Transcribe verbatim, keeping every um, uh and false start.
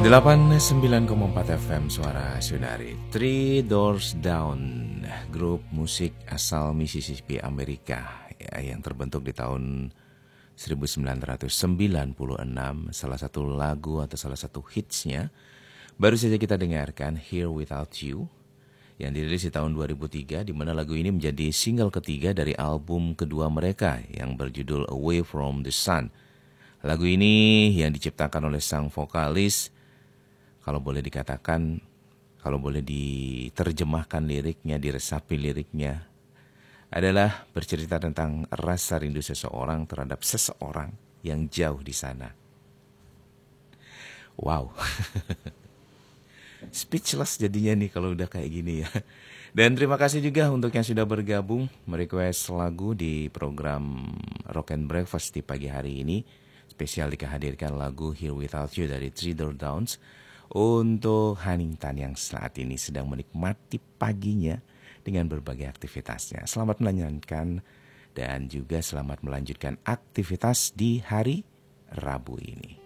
delapan puluh sembilan koma empat F M Suara Saudari. Three Doors Down, grup musik asal Mississippi, Amerika, ya, yang terbentuk di tahun seribu sembilan ratus sembilan puluh enam. Salah satu lagu atau salah satu hitsnya baru saja kita dengarkan, Here Without You, yang dirilis di tahun dua ribu tiga, di mana lagu ini menjadi single ketiga dari album kedua mereka yang berjudul Away From The Sun. Lagu ini yang diciptakan oleh sang vokalis, kalau boleh dikatakan, kalau boleh diterjemahkan liriknya, diresapi liriknya, adalah bercerita tentang rasa rindu seseorang terhadap seseorang yang jauh di sana. Wow. Speechless jadinya nih kalau udah kayak gini ya. Dan terima kasih juga untuk yang sudah bergabung merequest lagu di program Rock and Breakfast di pagi hari ini. Spesial dikehadirkan lagu Here Without You dari Three Doors Down untuk Haningtan yang saat ini sedang menikmati paginya dengan berbagai aktivitasnya. Selamat melanjutkan dan juga selamat melanjutkan aktivitas di hari Rabu ini.